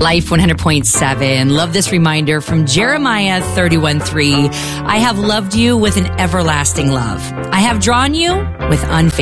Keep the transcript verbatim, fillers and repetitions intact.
Life one hundred point seven. Love this reminder from Jeremiah thirty-one three. I have loved you with an everlasting love. I have drawn you with unfailing